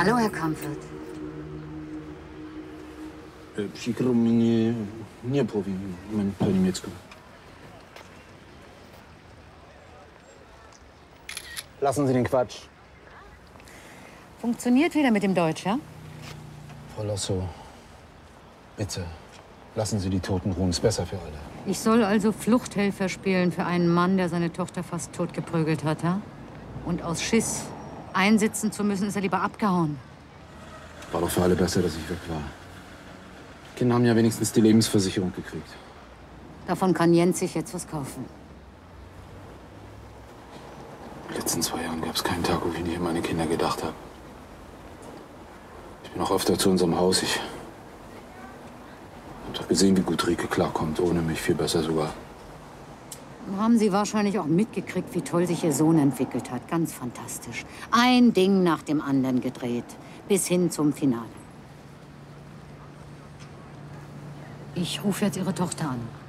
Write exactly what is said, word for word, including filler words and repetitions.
Hallo, Herr Comfort. Przykro mi, nie, nie powiem po niemiecku. Lassen Sie den Quatsch. Funktioniert wieder mit dem Deutsch, ja? Frau Losso, bitte, lassen Sie die Toten ruhen. Ist besser für alle. Ich soll also Fluchthelfer spielen für einen Mann, der seine Tochter fast totgeprügelt hat, ja? Und aus Schiss einsitzen zu müssen, ist er lieber abgehauen. War doch für alle besser, dass ich weg war. Die Kinder haben ja wenigstens die Lebensversicherung gekriegt. Davon kann Jens sich jetzt was kaufen. In den letzten zwei Jahren gab es keinen Tag, wo ich nicht an meine Kinder gedacht habe. Ich bin auch öfter zu unserem Haus. Ich habe doch gesehen, wie gut Rieke klarkommt. Ohne mich viel besser sogar. Haben Sie wahrscheinlich auch mitgekriegt, wie toll sich Ihr Sohn entwickelt hat. Ganz fantastisch. Ein Ding nach dem anderen gedreht. Bis hin zum Finale. Ich rufe jetzt Ihre Tochter an.